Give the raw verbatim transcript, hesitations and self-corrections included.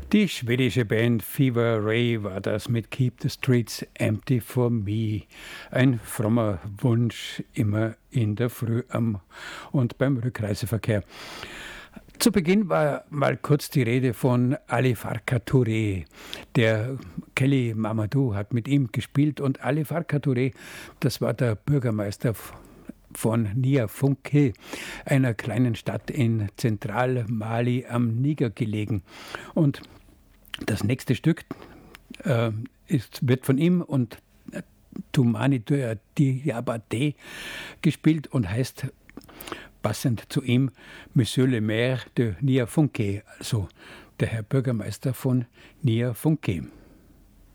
Die schwedische Band Fever Ray war das mit Keep the Streets Empty for Me. Ein frommer Wunsch immer in der Früh am und beim Rückreiseverkehr. Zu Beginn war mal kurz die Rede von Ali Farka Touré. Der Kelly Mamadou hat mit ihm gespielt und Ali Farka Touré, das war der Bürgermeister von Niafunké, einer kleinen Stadt in Zentralmali am Niger gelegen. Und das nächste Stück äh, ist, wird von ihm und Toumani Diabaté gespielt und heißt passend zu ihm Monsieur le Maire de Niafunké, also der Herr Bürgermeister von Niafunké.